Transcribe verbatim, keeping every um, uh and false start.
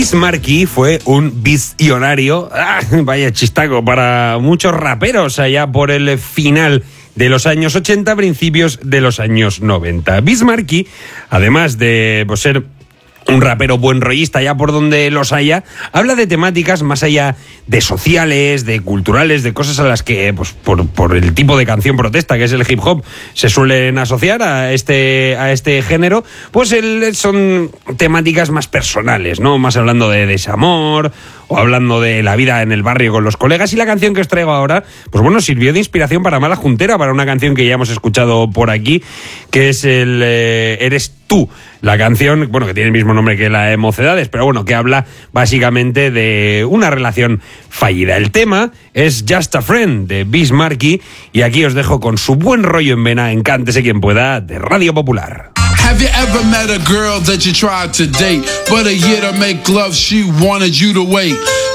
Markie fue un visionario, ¡ah! Vaya chistaco, para muchos raperos allá por el final de los años ochenta, principios de los años noventa. Markie, además de pues, ser un rapero buen rollista ya por donde los haya, habla de temáticas más allá de sociales, de culturales, de cosas a las que, pues por, por el tipo de canción protesta que es el hip hop, se suelen asociar a este, a este género. Pues el, son temáticas más personales, ¿no? Más hablando de desamor o hablando de la vida en el barrio con los colegas. Y la canción que os traigo ahora, pues bueno, sirvió de inspiración para Mala Juntera, para una canción que ya hemos escuchado por aquí, que es el eh, Eres Tú. La canción, bueno, que tiene el mismo nombre que la de Mocedades, pero bueno, que habla básicamente de una relación fallida. El tema es Just a Friend, de Markie, y aquí os dejo con su buen rollo en vena, en Cántese Quien Pueda, de Radio Popular. Have you ever met a girl that you tried to date, but a year to make love she wanted you to wait?